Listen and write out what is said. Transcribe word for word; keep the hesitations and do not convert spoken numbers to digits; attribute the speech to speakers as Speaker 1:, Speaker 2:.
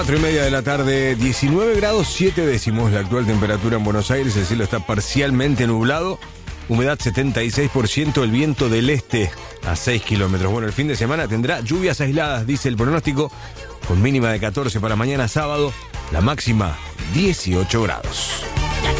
Speaker 1: Cuatro y media de la tarde, diecinueve grados siete décimos la actual temperatura en Buenos Aires. El cielo está parcialmente nublado, humedad setenta y seis por ciento, el viento del este a seis kilómetros. Bueno, el fin de semana tendrá lluvias aisladas, dice el pronóstico, con mínima de catorce para mañana sábado, la máxima dieciocho grados.